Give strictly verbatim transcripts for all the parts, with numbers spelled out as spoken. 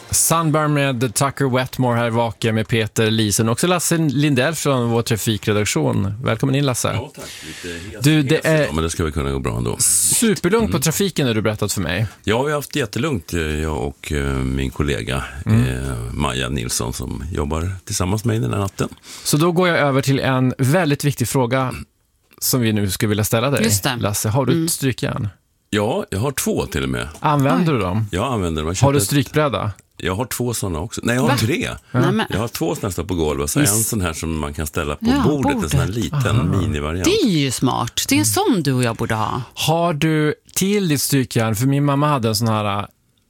Sunburn med Tucker Wetmore här vaken med Peter Lisen. Också Lasse Lindell från vår trafikredaktion. Välkommen in, Lasse. Ja, tack. Lite hes, du, det hes, är ja, men det ska väl kunna gå bra ändå. Superlugnt mm. på trafiken har du berättat för mig. Ja, vi har haft jättelugnt, jag och uh, min kollega mm. eh, Maja Nilsson som jobbar tillsammans med mig den här natten. Så då går jag över till en väldigt viktig fråga som vi nu skulle vilja ställa dig. Just det. Lasse, har du Mm. ett strykjärn? Ja, jag har två till och med. Använder Oj. du dem? Jag använder dem. Jag Har du ett... strykbräda? Jag har två sådana också. Nej, jag har Va? tre. Mm. Jag har två som står på golvet. Så en sån här som man kan ställa på Ja, bordet. bordet. En sån här liten minivariant. Det är ju smart. Det är en sån du och jag borde ha. Har du till ditt strykjärn, för min mamma hade en sån här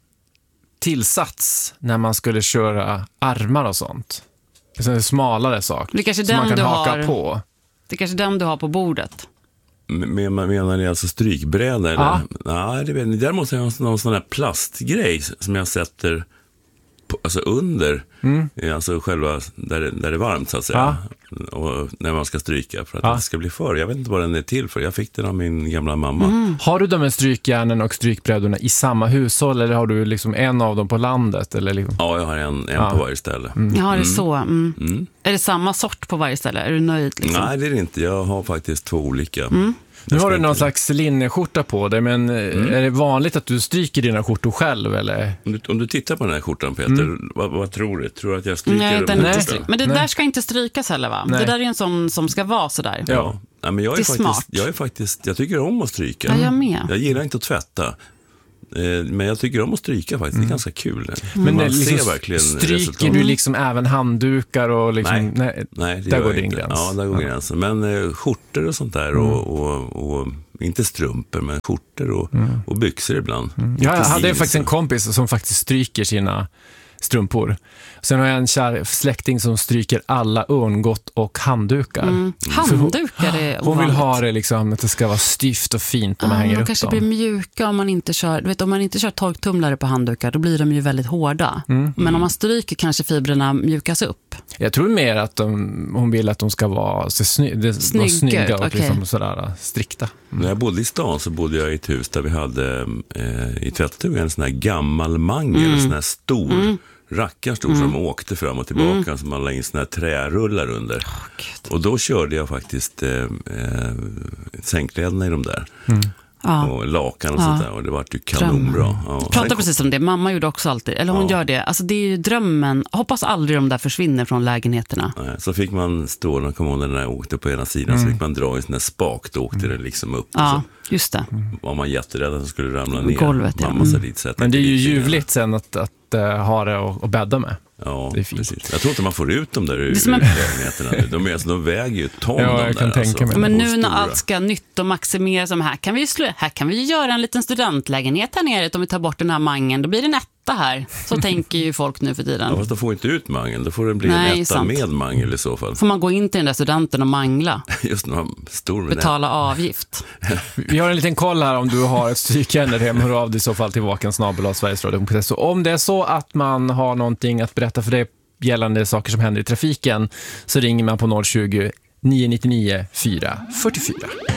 tillsats när man skulle köra armar och sånt. En sån smalare sak Det är kanske som man den kan du haka har. på. Det är kanske den du har på bordet. Men, menar ni alltså strykbräda? Eller? Ja. Nej, det vet jag. Däremot har jag någon sån här plastgrej som jag sätter på, alltså under, mm. alltså själva där, där det är varmt så att säga. Ja. Och när man ska stryka för att ja. det ska bli för. Jag vet inte vad den är till för. Jag fick den av min gamla mamma. Mm. Har du de här strykjärnen och strykbrädorna i samma hushåll eller har du liksom en av dem på landet? Eller liksom? Ja, jag har en, en ja. på varje ställe. Mm. Ja, det är mm. så. Mm. Mm. Är det samma sort på varje ställe? Är du nöjd? Liksom? Nej, det är det inte. Jag har faktiskt två olika. Mm. Nu har du någon slags linneskjorta på dig, men mm. är det vanligt att du stryker dina skjortor själv? Eller? Om, du, om du tittar på den här skjortan, Peter, mm. vad, vad tror du? Tror du att jag stryker Nej, den den? inte stry- Men det Nej. där ska inte strykas heller, va? Nej. Det där är en sån som ska vara sådär. Ja, ja. Nej, men jag är, det är faktiskt, smart. jag är faktiskt, jag tycker om att stryka. Ja, jag med. Jag gillar inte att tvätta. Men jag tycker om att stryka faktiskt, det är ganska kul. Mm. Men man liksom, ser verkligen stryker resultat. du liksom även handdukar och liksom, nej, nej, nej det där gör går jag din inte. gräns. Ja, där går ja. gränsen. Men eh, skjortor och sånt där mm. och, och, och inte strumpor, men skjortor och, mm. och byxor ibland. Mm. Jag hade faktiskt en kompis som faktiskt stryker sina strumpor. Sen har jag en kär släkting som stryker alla örngott och handdukar. Mm. Handdukar är hon, hon vill ha det liksom att det ska vara stift och fint när man ah, hänger de upp kanske dem. blir mjuka om man inte kör, du vet, om man inte kör torktumlare på handdukar, då blir de ju väldigt hårda. Mm. Men om man stryker kanske fibrerna mjukas upp. Jag tror mer att de, hon vill att de ska vara så sny, det, snygga, vara snygga och okay. liksom sådär strikta. Mm. När jag bodde i stan så bodde jag i ett hus där vi hade eh, i tvättstugan en sån här gammal mangel, mm. en sån här stor mm. rackaren stor mm. som åkte fram och tillbaka mm. som man la in såna här trärullar under. Oh, och då körde jag faktiskt eh, eh, sängkläderna i de där. Mm. Ja. Och lakan och ja. sånt där. Och det var ju kanonbra. Ja. Jag pratar precis om det. Mamma gjorde också alltid. Eller hon ja. gör det. Alltså det är ju drömmen. Hoppas aldrig de där försvinner från lägenheterna. Nej, så fick man stå när kom när jag åkte på ena sidan mm. så fick man dra i en sån här spak. Då åkte mm. det liksom upp. Ja, och så just det. var man jätterädd att det skulle ramla ner. Golvet, ja. Mamma mm. dit, men det är ju ljuvligt sen att, att uh, ha det och, och bädda med. Ja, det är fint. Precis. Jag tror inte man får ut dem där ur en... lägenheterna. De, är, alltså, de väger ju ton. Ja, de jag där, kan tänka mig. alltså. Men nu när allt ska nytt och maximera som här kan vi ju slå, här kan vi ju göra en liten studentlägenhet här nere om vi tar bort den här mangen. Då blir det en etta här. Så tänker ju folk nu för tiden. Ja, fast då får inte ut mangen. Då får det bli Nej, en etta sant. med mangel i så fall. Får man gå in till den där studenten och mangla. Just när man stor med betala avgift. Vi har en liten koll här om du har ett strykjärn där hemma. Hör av dig i så fall till vaken snabel av Sveriges Radio. Så om det är så att man har någonting att berätta för dig gällande saker som händer i trafiken så ringer man på noll tjugo, nio nio nio, fyra fyra fyra.